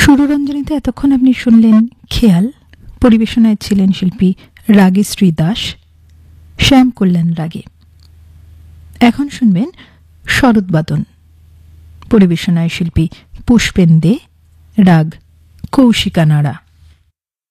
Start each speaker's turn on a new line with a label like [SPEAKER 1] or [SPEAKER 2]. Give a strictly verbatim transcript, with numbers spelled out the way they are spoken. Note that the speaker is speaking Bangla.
[SPEAKER 1] সুররঞ্জনীতে এতক্ষণ আপনি শুনলেন খেয়াল, পরিবেশনায় ছিলেন শিল্পী রাগেশ্রী দাস, শ্যাম কল্যাণ রাগে। এখন শুনবেন শরৎবাদন, পরিবেশনায় শিল্পী পুষ্পেন দে, রাগ কৌশিকা নাড়া।